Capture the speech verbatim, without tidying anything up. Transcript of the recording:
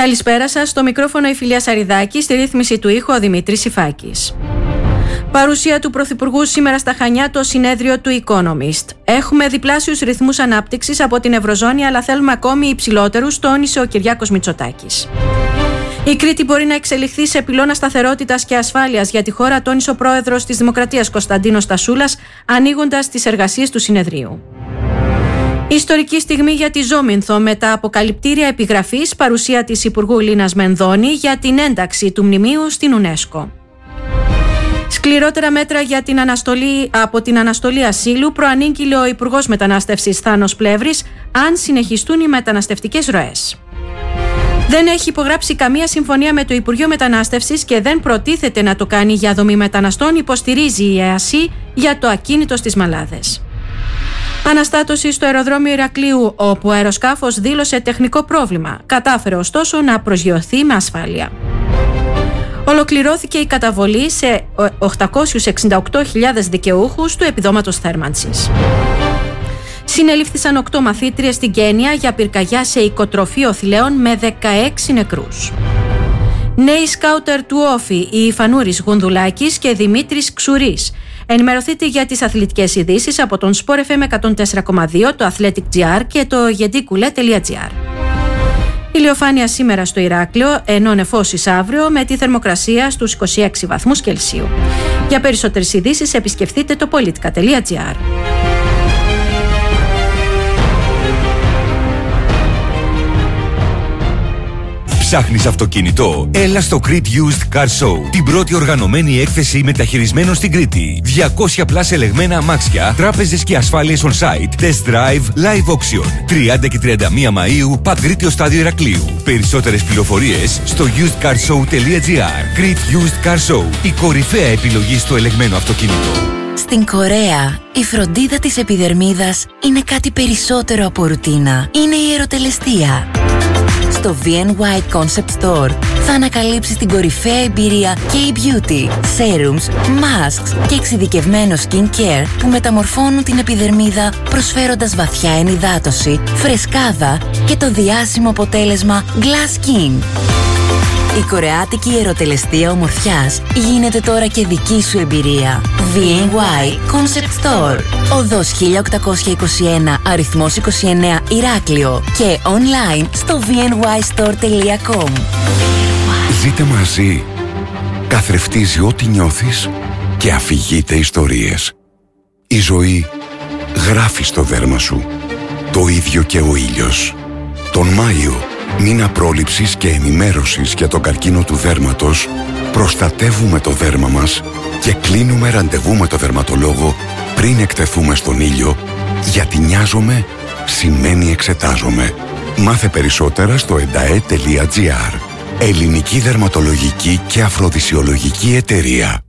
Καλησπέρα σας, στο μικρόφωνο η Φιλία Σαριδάκη, στη ρύθμιση του ήχου ο Δημήτρης Σιφάκης. Παρουσία του Πρωθυπουργού σήμερα στα Χανιά το συνέδριο του Economist. Έχουμε διπλάσιους ρυθμούς ανάπτυξης από την Ευρωζώνη, αλλά θέλουμε ακόμη υψηλότερους, τόνισε ο Κυριάκος Μητσοτάκης. Η Κρήτη μπορεί να εξελιχθεί σε πυλώνα σταθερότητας και ασφάλειας για τη χώρα, τόνισε ο πρόεδρος της Δημοκρατίας Κωνσταντίνος Τασούλας, ανοίγοντας τις εργασίες του συνεδρίου. Ιστορική στιγμή για τη Ζόμινθο με τα αποκαλυπτήρια επιγραφής, παρουσία της Υπουργού Λίνας Μενδώνη για την ένταξη του μνημείου στην UNESCO. Σκληρότερα μέτρα για την αναστολή, από την αναστολή ασύλου προανήγγειλε ο Υπουργός Μετανάστευσης Θάνος Πλεύρης, αν συνεχιστούν οι μεταναστευτικές ροές. Δεν έχει υπογράψει καμία συμφωνία με το Υπουργείο Μετανάστευσης και δεν προτίθεται να το κάνει για δομή μεταναστών, υποστηρίζει η ΕΑΣΥ για το ακίνητο στις Μαλάδες. Αναστάτωση στο αεροδρόμιο Ηρακλείου, όπου ο αεροσκάφος δήλωσε τεχνικό πρόβλημα. Κατάφερε ωστόσο να προσγειωθεί με ασφάλεια. Ολοκληρώθηκε η καταβολή σε οκτακόσιους εξήντα οκτώ χιλιάδες δικαιούχους του επιδόματος θέρμανσης. Συνελήφθησαν οκτώ μαθήτριες στην Κένια για πυρκαγιά σε οικοτροφείο θηλαίων με δεκαέξι νεκρούς. Νέοι σκάουτερ του Όφη, η Φανούρης Γουνδουλάκης και Δημήτρης Ξουρής. Ενημερωθείτε για τις αθλητικές ειδήσεις από τον Sport εφ εμ εκατόν τέσσερα κόμμα δύο, το Athletic τζι αρ και το γεντικουλέ τελεία τζι αρ. Ηλιοφάνεια σήμερα στο Ηράκλειο, ενώ νεφώσεις αύριο με τη θερμοκρασία στους είκοσι έξι βαθμούς Κελσίου. Για περισσότερες ειδήσεις επισκεφτείτε το πολιτικά τελεία τζι αρ. Ψάχνεις αυτοκίνητο? Έλα στο Crete Used Car Show. Την πρώτη οργανωμένη έκθεση μεταχειρισμένων στην Κρήτη. διακόσια πλας ελεγμένα αμάξια, τράπεζες και ασφάλειες on site, test drive, live auction. τριάντα και τριάντα μία Μαΐου, Παγκρίτιο Στάδιο Ηρακλείου. Περισσότερες πληροφορίες στο used car show τελεία τζι αρ. Crete Used Car Show. Η κορυφαία επιλογή στο ελεγμένο αυτοκίνητο. Στην Κορέα, η φροντίδα της επιδερμίδας είναι κάτι περισσότερο από ρουτίνα. Είναι η ερωτελεστία. Στο βι εν γουάι Concept Store θα ανακαλύψεις την κορυφαία εμπειρία K-Beauty, serums, masks και εξειδικευμένο skincare που μεταμορφώνουν την επιδερμίδα προσφέροντας βαθιά ενυδάτωση, φρεσκάδα και το διάσημο αποτέλεσμα Glass Skin. Η κορεάτικη ερωτελεστία ομορφιάς γίνεται τώρα και δική σου εμπειρία. βι εν γουάι Concept Store. Οδός χίλια οκτακόσια είκοσι ένα, αριθμός είκοσι εννέα, Ηράκλειο και online στο βι εν γουάι στορ τελεία κομ. Ζείτε μαζί. Καθρεφτίζει ό,τι νιώθεις και αφηγείτε ιστορίες. Η ζωή γράφει στο δέρμα σου. Το ίδιο και ο ήλιος. Τον Μάιο, μήνα πρόληψης και ενημέρωσης για τον καρκίνο του δέρματος, προστατεύουμε το δέρμα μας και κλείνουμε ραντεβού με το δερματολόγο πριν εκτεθούμε στον ήλιο, γιατί νοιάζομαι σημαίνει εξετάζομαι. Μάθε περισσότερα στο εντα ε τελεία τζι αρ. Ελληνική Δερματολογική και Αφροδισιολογική Εταιρεία.